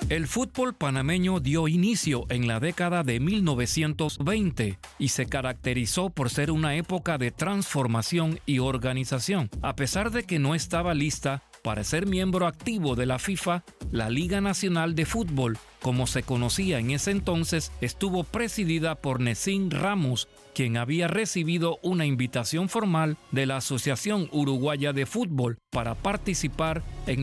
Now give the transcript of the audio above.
El fútbol panameño dio inicio en la década de 1920 y se caracterizó por ser una época de transformación y organización. A pesar de que no estaba lista para ser miembro activo de la FIFA, la Liga Nacional de Fútbol, como se conocía en ese entonces, estuvo presidida por Necín Ramos, quien había recibido una invitación formal de la Asociación Uruguaya de Fútbol para participar en